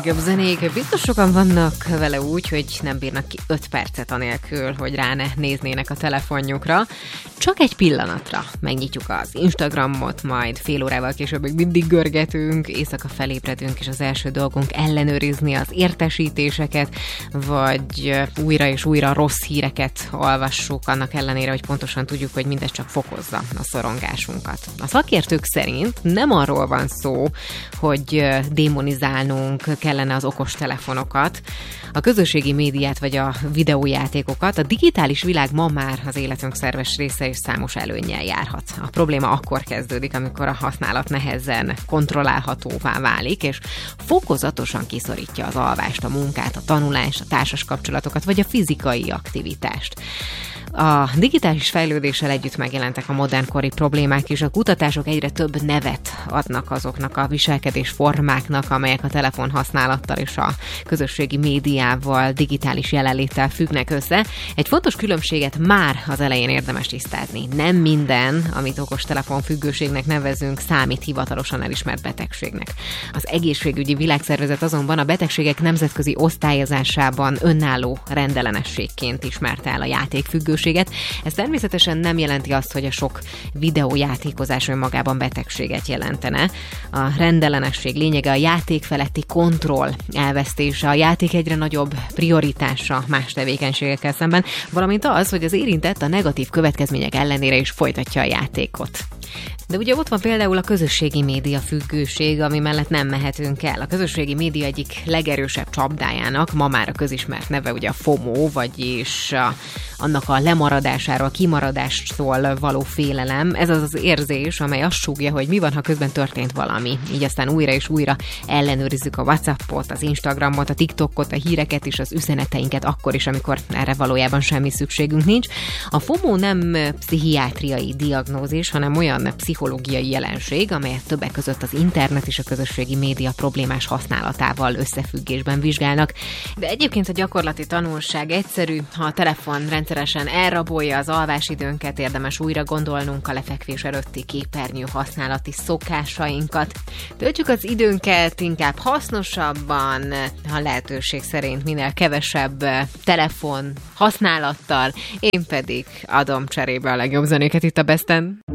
legjobb zenék. Biztos sokan vannak vele úgy, hogy nem bírnak ki 5 percet anélkül, hogy rá ne néznének a telefonjukra. Csak egy pillanatra megnyitjuk az Instagramot, majd fél órával később még mindig görgetünk, éjszaka felébredünk, és az első dolgunk ellenőrizni az értesítéseket, vagy újra és újra rossz híreket olvassuk, annak ellenére, hogy pontosan tudjuk, hogy mindez csak fokozza a szorongásunkat. A szakértők szerint nem arról van szó, hogy démonizálnunk kellene az okostelefonokat, a közösségi médiát vagy a videójátékokat. A digitális világ ma már az életünk szerves része és számos előnnyel járhat. A probléma akkor kezdődik, amikor a használat nehezen kontrollálhatóvá válik, és fokozatosan kiszorítja az alvást, a munkát, a tanulást, a társas kapcsolatokat vagy a fizikai aktivitást. A digitális fejlődéssel együtt megjelentek a modernkori problémák, és a kutatások egyre több nevet adnak azoknak a viselkedés formáknak, amelyek a telefon használattal és a közösségi médiával, digitális jelenléttel függnek össze. Egy fontos különbséget már az elején érdemes tisztázni. Nem minden, amit okostelefon függőségnek nevezünk, számít hivatalosan elismert betegségnek. Az Egészségügyi Világszervezet azonban a betegségek nemzetközi osztályozásában önálló rendellenességként ismerte el a játékfüggőséget. Ez természetesen nem jelenti azt, hogy a sok videójátékozás önmagában betegséget jelentene. A rendellenesség lényege a játék feletti kontroll elvesztése, a játék egyre nagyobb prioritása más tevékenységekkel szemben, valamint az, hogy az érintett a negatív következmények ellenére is folytatja a játékot. De ugye ott van például a közösségi média függőség, ami mellett nem mehetünk el. A közösségi média egyik legerősebb csapdájának ma már a közismert neve ugye a FOMO, vagyis annak a lemaradásáról, kimaradástól való félelem. Ez az az érzés, amely azt súgja, hogy mi van, ha közben történt valami. Így aztán újra és újra ellenőrizzük a WhatsAppot, az Instagramot, a TikTokot, a híreket és az üzeneteinket akkor is, amikor erre valójában semmi szükségünk nincs. A FOMO nem pszichiátriai diagnózis, hanem olyan pszichológiai jelenség, amelyet többek között az internet és a közösségi média problémás használatával összefüggésben vizsgálnak. De egyébként a gyakorlati tanulság egyszerű, ha a telefon rendszeresen elrabolja az alvásidőnket, érdemes újra gondolnunk a lefekvés előtti képernyő használati szokásainkat. Töltsük az időnket inkább hasznosabban, ha lehetőség szerint minél kevesebb telefon használattal, én pedig adom cserébe a legjobb zenéket itt a Besten.